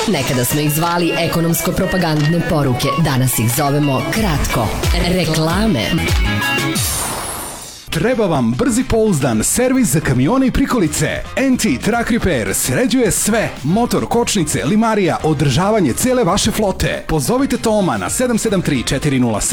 Nekada smo ih zvali ekonomsko-propagandne poruke, danas ih zovemo kratko reklame. Treba vam brzi pouzdan servis za kamione i prikolice. NT Truck Repair sređuje sve. Motor, kočnice, limarija, održavanje cele vaše flote. Pozovite Toma na 773 407